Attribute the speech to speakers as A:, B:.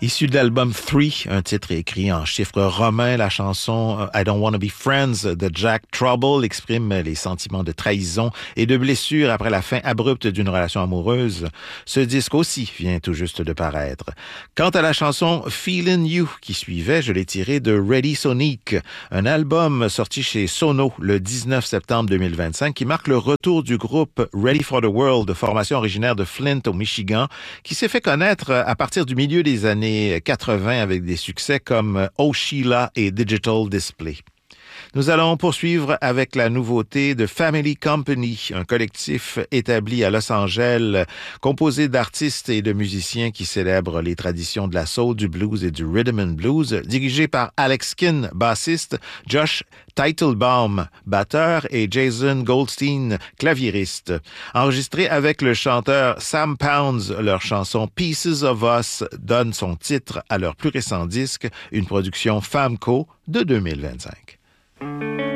A: Issu de l'album Three, un titre écrit en chiffres romains, la chanson I Don't Wanna Be Friends de Jack Trouble exprime les sentiments de trahison et de blessure après la fin abrupte d'une relation amoureuse. Ce disque aussi vient tout juste de paraître. Quant à la chanson Feelin' You qui suivait, je l'ai tirée de Ready Sonic, un album sorti chez Sono le 19 septembre 2025 qui marque le retour du groupe Ready for the World, formation originaire de Flint au Michigan, qui s'est fait connaître à partir du milieu des années 80 avec des succès comme Oh Sheila et Digital Display. Nous allons poursuivre avec la nouveauté de Family Company, un collectif établi à Los Angeles, composé d'artistes et de musiciens qui célèbrent les traditions de la soul, du blues et du rhythm and blues, dirigé par Alex Kin, bassiste, Josh Teitelbaum, batteur, et Jason Goldstein, claviériste. Enregistré avec le chanteur Sam Pounds, leur chanson Pieces of Us donne son titre à leur plus récent disque, une production Famco de 2025.